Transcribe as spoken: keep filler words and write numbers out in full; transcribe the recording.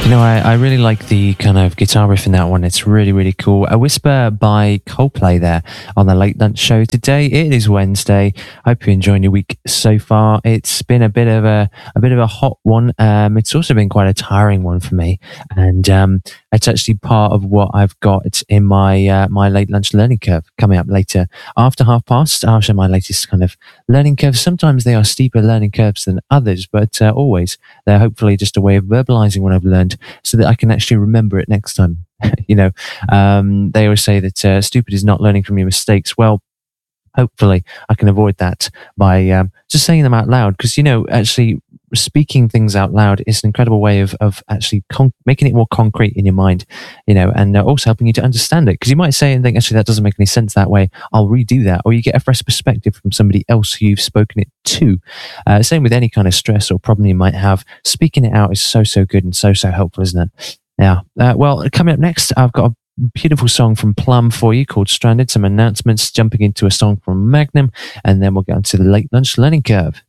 You know, I, I really like the kind of guitar riff in that one. It's really, really cool. A Whisper by Coldplay there on the Late Lunch Show today. It is Wednesday. Hope you're enjoying your week so far. It's been a bit of a a bit of a hot one. Um, it's also been quite a tiring one for me, and um, it's actually part of what I've got in my uh, my late lunch learning curve coming up later after half past. I'll share my latest kind of learning curves. Sometimes they are steeper learning curves than others, but uh, always they're hopefully just a way of verbalizing what I've learned, so that I can actually remember it next time. you know, um, they always say that uh, stupid is not learning from your mistakes. Well, hopefully I can avoid that by um, just saying them out loud, because, you know, actually speaking things out loud is an incredible way of, of actually con- making it more concrete in your mind, you know, and uh, also helping you to understand it. Because you might say and think, actually, that doesn't make any sense that way. I'll redo that. Or you get a fresh perspective from somebody else who you've spoken it to. Uh, same with any kind of stress or problem you might have. Speaking it out is so, so good and so, so helpful, isn't it? Yeah. Uh, well, coming up next, I've got a beautiful song from Plum for you called Stranded, some announcements, jumping into a song from Magnum, and then we'll get onto the Late Lunch Learning Curve.